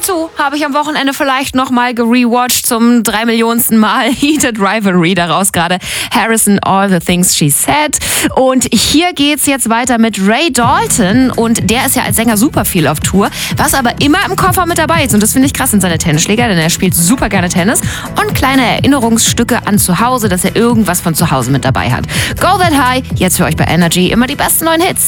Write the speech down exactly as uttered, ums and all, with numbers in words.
Dazu habe ich am Wochenende vielleicht nochmal gerewatcht zum drei Millionensten Mal Heated Rivalry, daraus gerade Harrison, All the Things She Said. Und hier geht's jetzt weiter mit Ray Dalton und der ist ja als Sänger super viel auf Tour, was aber immer im Koffer mit dabei ist. Und das finde ich krass, sind seine Tennisschläger, denn er spielt super gerne Tennis und kleine Erinnerungsstücke an zu Hause, dass er irgendwas von zu Hause mit dabei hat. Go That High, jetzt für euch bei Energy, immer die besten neuen Hits.